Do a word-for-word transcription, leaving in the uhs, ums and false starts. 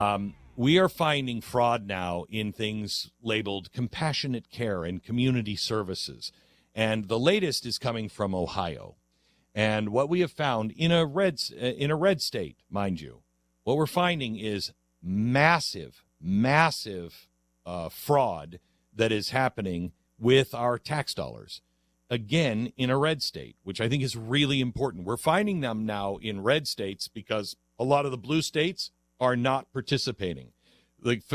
Um, we are finding fraud now in things labeled compassionate care and community services. And the latest is coming from Ohio. And what we have found in a red in a red state, mind you, what we're finding is massive, massive uh, fraud that is happening with our tax dollars. Again, in a red state, which I think is really important. We're finding them now in red states because a lot of the blue states are not participating. Like